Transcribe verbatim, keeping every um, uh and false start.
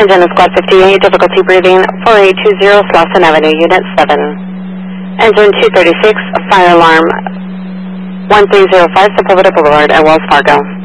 Engine Squad fifty-eight, difficulty breathing, four eight two zero Slauson Avenue, Unit seven. Engine two thirty-six, fire alarm one three zero five Sepulveda Boulevard at Wells Fargo.